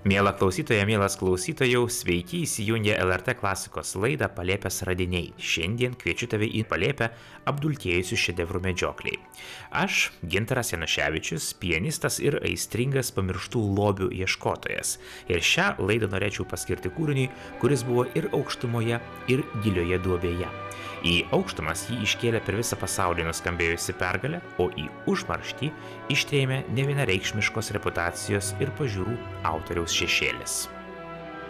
Miela klausytoja, mielas klausytojau, sveiki įsijungę LRT klasikos laidą Palėpės radiniai. Šiandien kviečiu tave į Palėpę apdulkėjusių šedevrų medžiokliai. Aš, Gintaras Januševičius, pianistas ir aistringas pamirštų lobių ieškotojas. Ir šią laidą norėčiau paskirti kūriniui, kuris buvo ir aukštumoje, ir gilioje duobėje. Į aukštumas jį iškėlė per visą pasaulį nuskambėjusi pergalė, o į užmarštį ištrėmė nevienareikšmiškos reputacijos ir pažiūrų autoriaus šešėlis.